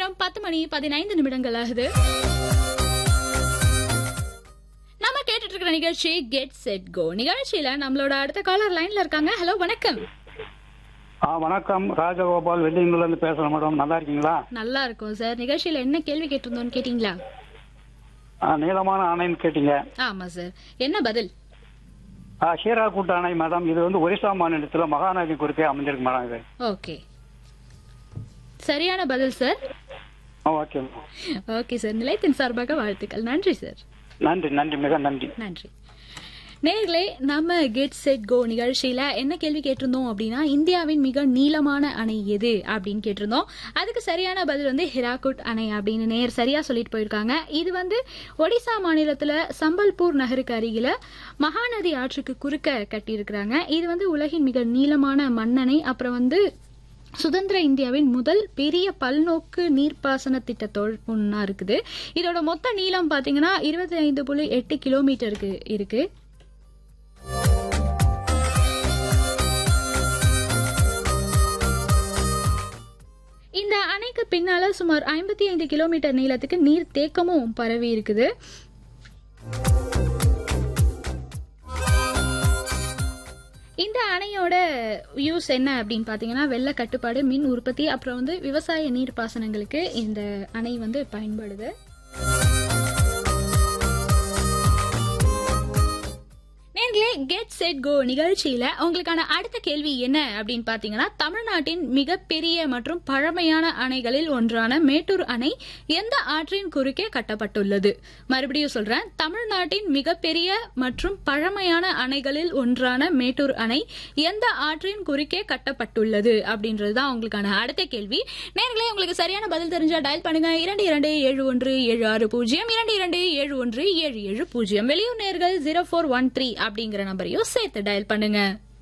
நேரம் 10:15 ஆகுது. நாம கேட்டுட்டு இருக்கிற நிகழ்ச்சி கெட் செட் கோ. நிகழ்ச்சியில நம்மளோட அடுத்த காலர் லைன்ல இருக்காங்க. ஹலோ, வணக்கம். வணக்கம், ராஜகோபால் வெள்ளியங்குல இருந்து பேசுறேன் மேடம். நல்லா இருக்கீங்களா? நல்லா இருக்கும் சார். நிகழ்ச்சியில என்ன கேள்வி கேட்டிருந்தோம்னு கேட்டீங்களா? நீளமான அணைன்னு கேட்டீங்க. ஆமா சார். என்ன பதில்? ஹீராகுட் அணை மேடம். இது வந்து ஒரிசா மாநிலத்துல மகாநதி குறுக்கே அமைஞ்சிருக்கு மேடம். இது ஓகே, சரியான பதில் சார். ஓகே ஓகே சார், நிலையத்தின் சார்பாக வாழ்த்துக்கள். நன்றி சார். நன்றி நன்றி, மிக நன்றி. நன்றி. நேர்களே, நம்ம கெட் செட் கோ நிகழ்ச்சியில என்ன கேள்வி கேட்டிருந்தோம் அப்படின்னா, இந்தியாவின் மிக நீளமான அணை எது அப்படின்னு கேட்டிருந்தோம். அதுக்கு சரியான பதில் வந்து ஹிராகுட் அணை அப்படின்னு நேர் சரியா சொல்லிட்டு போயிருக்காங்க. இது வந்து ஒடிசா மாநிலத்துல சம்பல்பூர் நகருக்கு அருகில மகாநதி ஆற்றுக்கு குறுக்க கட்டியிருக்கிறாங்க. இது வந்து உலகின் மிக நீளமான மண்ணணை. அப்புறம் வந்து சுதந்திர இந்தியாவின் முதல் பெரிய பல்நோக்கு நீர்ப்பாசன திட்டத்தோடு ஒன்னா இருக்குது. இதோட மொத்த நீளம் பாத்தீங்கன்னா 25.8 கிலோமீட்டருக்கு இருக்கு. இந்த அணைக்கு பின்னால சுமார் 55 கிலோமீட்டர் நீளத்துக்கு நீர் தேக்கமும் பரவி இருக்குது. இந்த அணையோட யூஸ் என்ன அப்படின்னு பாத்தீங்கன்னா, வெள்ள கட்டுப்பாடு, மின் உற்பத்தி, அப்புறம் வந்து விவசாய நீர் பாசனங்களுக்கு இந்த அணை வந்து பயன்படுது. நேர்களே, கெட் செட் கோ நிகழ்ச்சியில உங்களுக்கான அடுத்த கேள்வி என்ன அப்படின்னு பாத்தீங்கன்னா, தமிழ்நாட்டின் மிகப்பெரிய மற்றும் பழமையான அணைகளில் ஒன்றான மேட்டூர் அணை எந்த ஆற்றின் குறுக்கே கட்டப்பட்டுள்ளது? மறுபடியும் சொல்றேன், தமிழ்நாட்டின் மிகப்பெரிய மற்றும் பழமையான அணைகளில் ஒன்றான மேட்டூர் அணை எந்த ஆற்றின் குறுக்கே கட்டப்பட்டுள்ளது அப்படின்றதுதான் உங்களுக்கான அடுத்த கேள்வி. நேர்களே, உங்களுக்கு சரியான பதில் தெரிஞ்சா டயல் பண்ணுங்க 227176 227177. வெளியூர் நேர்கள் 0413 அப்படிங்கிற நம்பரையும் சேர்த்து டயல் பண்ணுங்க.